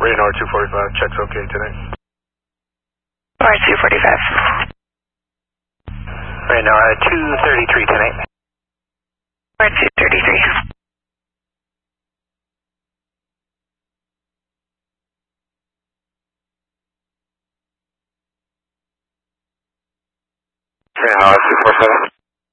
Radar 245, checks okay tonight. Radar 245. Radar 233 tonight. Radar 233. Radar 247.